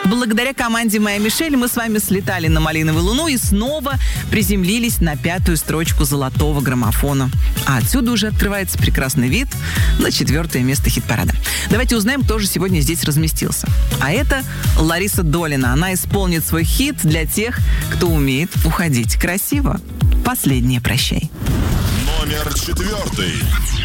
Благодаря команде «Моя Мишель» мы с вами слетали на Малиновую Луну и снова приземлились на 5-ю строчку золотого граммофона. А отсюда уже открывается прекрасный вид на 4-е место хит-парада. Давайте узнаем, кто же сегодня здесь разместился. А это Лариса Долина. Она исполнит свой хит для тех, кто умеет уходить красиво. «Последнее прощай». Номер 4.